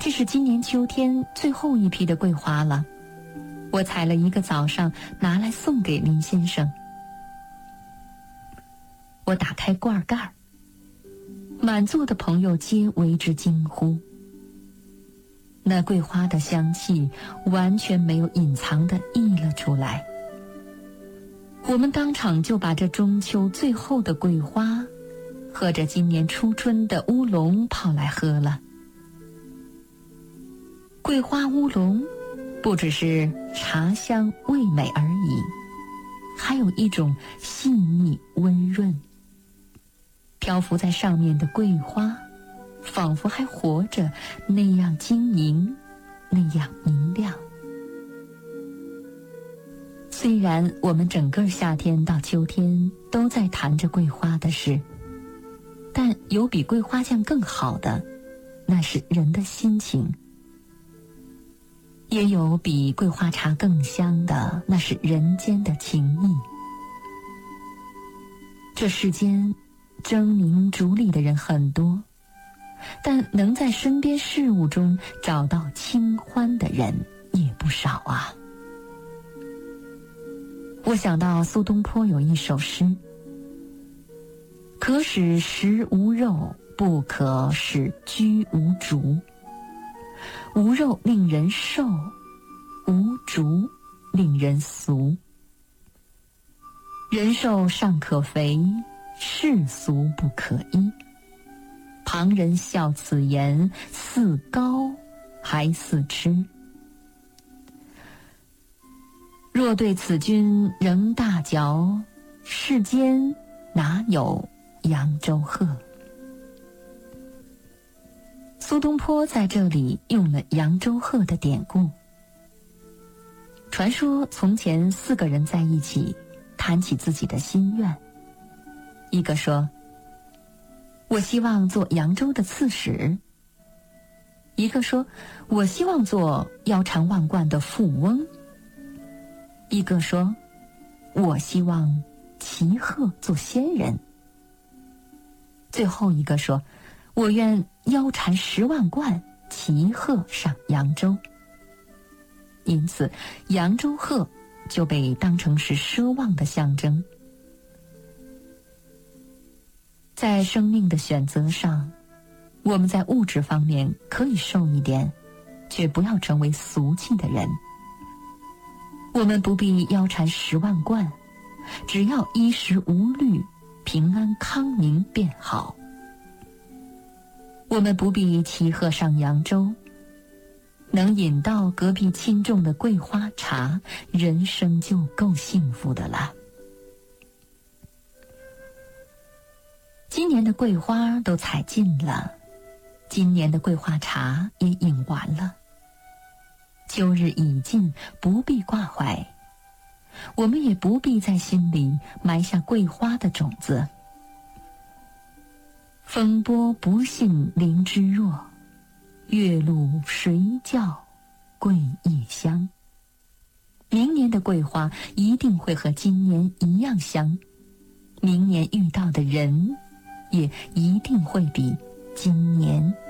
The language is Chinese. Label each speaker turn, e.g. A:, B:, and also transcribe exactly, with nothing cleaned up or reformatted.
A: 这是今年秋天最后一批的桂花了，我采了一个早上拿来送给林先生。我打开罐盖，满座的朋友皆为之惊呼。那桂花的香气完全没有隐藏地溢了出来。我们当场就把这中秋最后的桂花和着今年初春的乌龙泡来喝了。桂花乌龙不只是茶香味美而已，还有一种细腻温润。漂浮在上面的桂花仿佛还活着，那样晶莹，那样明亮。虽然我们整个夏天到秋天都在谈着桂花的事，但有比桂花酱更好的，那是人的心情；也有比桂花茶更香的，那是人间的情谊。这世间争名逐利的人很多，但能在身边事物中找到清欢的人也不少啊。我想到苏东坡有一首诗：可使食无肉，不可使居无竹。无肉令人瘦，无竹令人俗。人瘦尚可肥，世俗不可依。旁人笑此言，似高还似痴。若对此君仍大嚼，世间哪有扬州鹤？苏东坡在这里用了扬州鹤的典故。传说从前四个人在一起谈起自己的心愿，一个说：我希望做扬州的刺史。一个说：我希望做腰缠万贯的富翁。一个说：我希望骑鹤做仙人。最后一个说：我愿腰缠十万贯，骑鹤上扬州。因此扬州鹤就被当成是奢望的象征。在生命的选择上，我们在物质方面可以瘦一点，却不要成为俗气的人。我们不必腰缠十万贯，只要衣食无虑，平安康宁便好。我们不必骑鹤上扬州，能饮到隔壁亲种的桂花茶，人生就够幸福的了。今年的桂花都采尽了，今年的桂花茶也饮完了。秋日已尽，不必挂怀，我们也不必在心里埋下桂花的种子。风波不信菱枝弱，月露谁教桂叶香。明年的桂花一定会和今年一样香，明年遇到的人也一定会比今年